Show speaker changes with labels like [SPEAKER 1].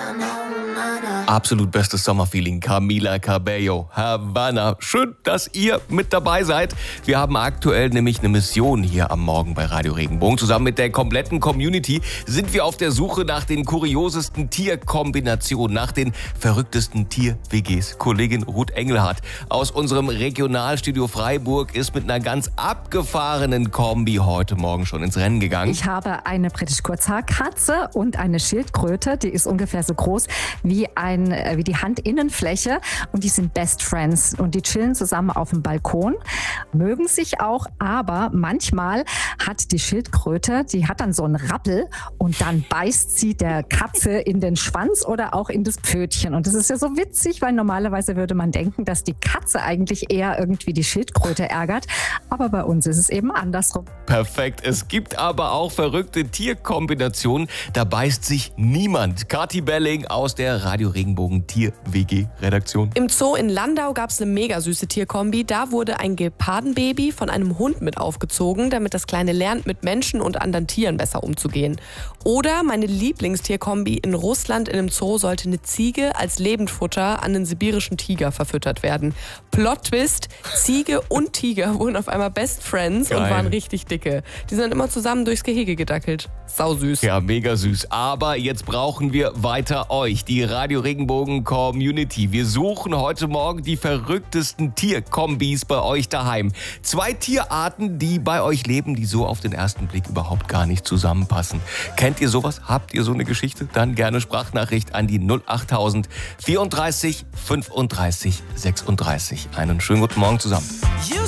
[SPEAKER 1] Absolut bestes Sommerfeeling. Camila Cabello, Havana. Schön, dass ihr mit dabei seid. Wir haben aktuell nämlich eine Mission hier am Morgen bei Radio Regenbogen. Zusammen mit der kompletten Community sind wir auf der Suche nach den kuriosesten Tierkombinationen, nach den verrücktesten Tier-WGs. Kollegin Ruth Engelhardt aus unserem Regionalstudio Freiburg ist mit einer ganz abgefahrenen Kombi heute Morgen schon ins Rennen gegangen.
[SPEAKER 2] Ich habe eine britisch Kurzhaarkatze und eine Schildkröte, die ist ungefähr so groß wie die Handinnenfläche, und die sind Best Friends und die chillen zusammen auf dem Balkon, mögen sich auch, aber manchmal hat die Schildkröte, die hat dann so einen Rappel und dann beißt sie der Katze in den Schwanz oder auch in das Pfötchen, und das ist ja so witzig, weil normalerweise würde man denken, dass die Katze eigentlich eher irgendwie die Schildkröte ärgert, aber bei uns ist es eben andersrum.
[SPEAKER 1] Perfekt, es gibt aber auch verrückte Tierkombinationen, da beißt sich niemand. Kathi Belling aus der Radio Regenbogen Tier-WG-Redaktion.
[SPEAKER 3] Im Zoo in Landau gab es eine mega süße Tierkombi. Da wurde ein Gepardenbaby von einem Hund mit aufgezogen, damit das Kleine lernt, mit Menschen und anderen Tieren besser umzugehen. Oder meine Lieblingstierkombi: in Russland in einem Zoo sollte eine Ziege als Lebendfutter an einen sibirischen Tiger verfüttert werden. Plot-Twist: Ziege und Tiger wurden auf einmal Best Friends. Geil. Und waren richtig dicke. Die sind immer zusammen durchs Gehege gedackelt. Sau süß.
[SPEAKER 1] Ja, mega süß. Aber jetzt brauchen wir weiter euch, die Radio Regenbogen Community. Wir suchen heute Morgen die verrücktesten Tierkombis bei euch daheim. 2 Tierarten, die bei euch leben, die so auf den ersten Blick überhaupt gar nicht zusammenpassen. Kennt ihr sowas? Habt ihr so eine Geschichte? Dann gerne Sprachnachricht an die 08000 34 35 36. Einen schönen guten Morgen zusammen.